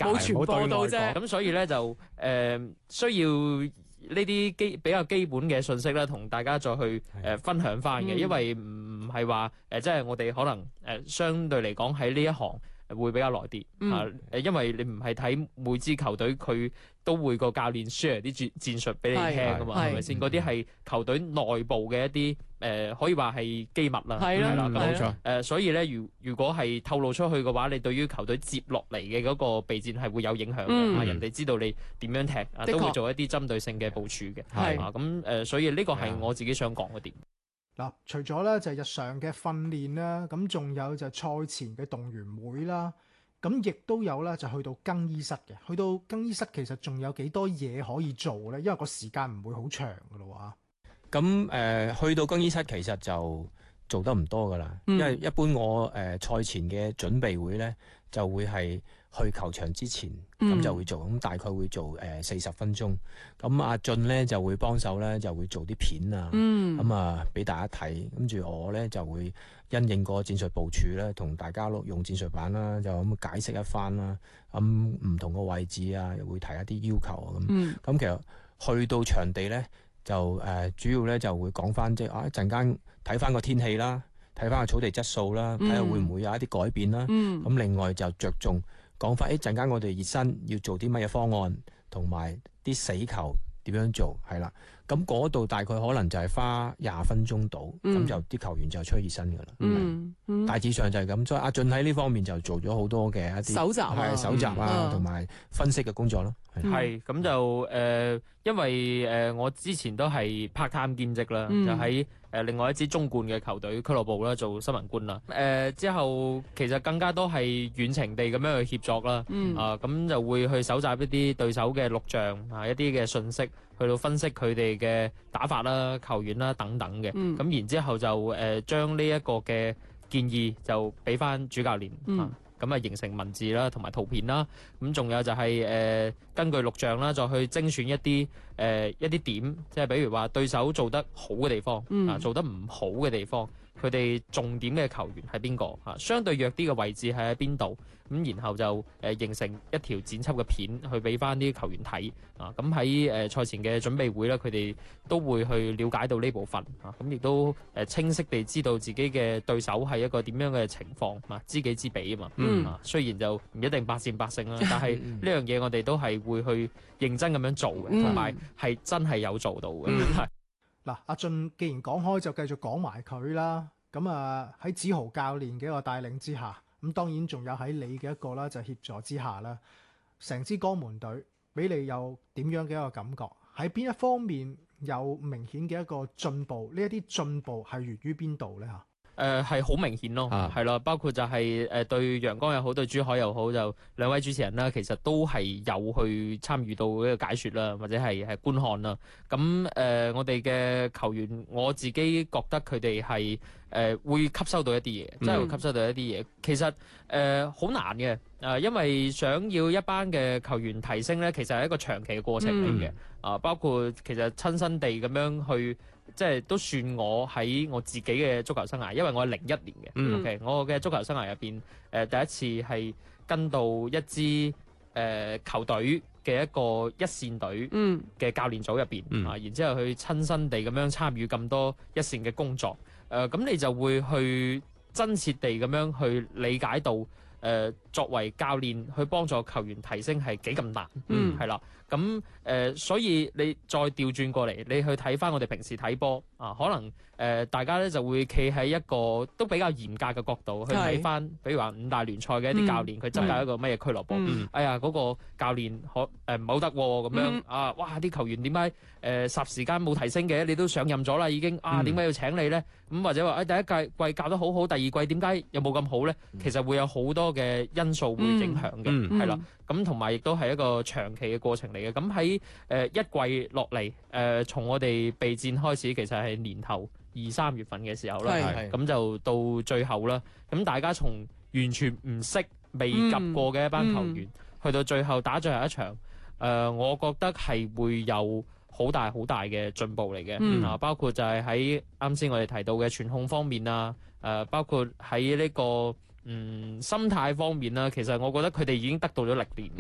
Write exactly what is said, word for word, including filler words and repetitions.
冇傳播到啫。 咁所以咧就誒、呃、需要呢啲基比較基本嘅信息咧，同大家再去誒、呃、分享翻嘅，因為唔係話誒即係我哋可能誒、呃、相對嚟講喺呢一行會比較耐啲嚇誒，因為你唔係睇每支球隊佢都會個教練 share 啲戰戰術俾你聽噶嘛，係咪先？嗰啲係球隊內部嘅一啲誒、呃，可以話係機密啦，係啦，冇錯誒。所以咧，如如果係透露出去嘅話，你對於球隊接落嚟嘅嗰個備戰係會有影響嘅。嗯、人哋知道你點樣踢，啊、都會做一啲針對性嘅部署嘅。係啊，咁誒，所以呢個係我自己想講嘅點。 嗱，除咗咧就係日常嘅訓練啦，咁仲有就係賽前嘅動員會啦，咁亦都有咧就去到更衣室嘅。去到更衣室其實仲有幾多嘢可以做咧？因為個時間唔會好長噶咯喎。 咁誒、呃，去到更衣室其實就做得唔多噶啦，嗯、因為一般我誒賽、呃、前嘅準備會咧就會係去球場之前咁、嗯、就會做，咁大概會做誒四十分鐘。咁阿俊咧就會幫手咧，就會做啲片啊，咁啊俾大家睇。跟住我咧就會因應個戰術部署咧，同大家錄用戰術版啦，就咁解釋一番啦。咁唔同個位置啊，又會提一啲要求啊咁。咁、嗯、其實去到場地咧，就誒、呃、主要咧就會講翻即係啊一陣間睇翻個天氣啦，睇翻個草地質素啦，睇下會唔會有一啲改變啦。咁、嗯、另外就着重講翻，一陣間我哋熱身要做啲乜嘢方案，同埋啲死球點樣做，係啦。咁嗰度大概可能就係花廿分鐘到，咁、嗯、就啲球員就出去熱身㗎啦。嗯嗯、大致上就係咁，所以阿俊喺呢方面就做咗好多嘅一啲搜集啊、 搜集啊，同埋、嗯、分析嘅工作咯。 係咁、嗯、就誒、呃，因為誒、呃、我之前都係 part time 兼職啦，嗯、就喺誒、呃、另外一支中冠嘅球隊俱樂部啦做新聞官啦。誒、呃、之後其實更加多係遠程地咁樣去協作啦。嗯、啊咁就會去搜集一啲對手嘅錄像啊，一啲嘅信息，去到分析佢哋嘅打法啦、球員啦等等嘅。咁、嗯、然之後就誒將呢一個嘅建議就俾翻主教練。嗯啊咁啊，形成文字啦，同埋圖片啦，咁仲有就係、是、誒、呃、根據錄像啦，再去精選一啲誒、呃、一啲點，即係比如話對手做得好嘅地方，嗯、啊做得唔好嘅地方，佢哋重點嘅球員係邊個啊？相對弱啲嘅位置係喺邊度？咁然後就誒、呃、形成一條剪輯嘅片去俾翻啲球員睇啊！咁喺誒賽前嘅準備會咧，佢哋都會去了解到呢部分啊！咁亦都誒清晰地知道自己嘅對手係一個點樣嘅情況啊，知己知彼啊嘛！嗯、啊，雖然就唔一定百戰百勝啦，但係呢樣嘢我哋都係會去認真咁樣做嘅，同埋係真係有做到嘅。嗱、 嗯，阿俊既然講開，就繼續講埋佢啦。咁啊喺子豪教練嘅一個帶領之下。咁當然仲有喺你嘅一個啦，就協助之下啦，成支江門隊俾你有點樣嘅一個感覺？喺邊一方面有明顯嘅一個進步？呢一啲進步係源於邊度咧？嚇？誒係好明顯咯，係啦、啊，包括就係誒對陽光又好，對珠海又好，就兩位主持人啦，其實都係有去參與到呢個解説啦，或者係係觀看啦。咁誒、呃，我哋嘅球員，我自己覺得佢哋係誒會吸收到一啲嘢，真係、嗯、會吸收到一啲嘢。其實誒好、呃、難嘅，誒、呃、因為想要一班嘅球員提升咧，其實係一個長期嘅過程嚟嘅。啊、嗯呃，包括其實親身地咁樣去。即係都算我喺我自己嘅足球生涯，因為我係零一年嘅。嗯、OK，我嘅足球生涯入邊，誒、呃、第一次係跟到一支誒、呃、球隊嘅一個一線隊嘅教練組入邊、嗯、啊，然之後去親身地咁樣參與咁多一線嘅工作。誒、呃、咁你就會去真切地咁樣去理解到誒、呃、作為教練去幫助球員提升係幾咁難。嗯，係啦。咁誒、呃，所以你再調轉過嚟，你去睇翻我哋平時睇波啊，可能誒、呃、大家咧就會企喺一個都比較嚴格嘅角度去睇翻，是比如話五大聯賽嘅一啲教練，佢執教一個乜嘢俱樂部，嗯、哎呀嗰、那個教練可誒唔好得喎咁樣、嗯、啊，哇啲球員點解誒霎時間冇提升嘅？你都上任咗啦已經啊，點解要請你咧？咁或者話誒、哎、第一屆季教得好好，第二季點解又冇咁好咧？其實會有好多嘅因素會影響嘅，係、嗯嗯、啦。咁同埋亦都係一個長期嘅過程嚟嘅。咁喺誒一季落嚟，誒、呃、從我哋備戰開始，其實係年頭二三月份嘅時候啦。咁是就到最後啦。咁大家從完全唔識、未及過嘅一班球員，嗯嗯、去到最後打最後一場，誒、呃，我覺得係會有好大好大嘅進步嚟嘅。嗯、啊，包括就係喺啱先我哋提到嘅傳控方面啊，誒、呃，包括喺呢、這個。嗯，心態方面啦，其實我覺得佢哋已經得到咗歷練。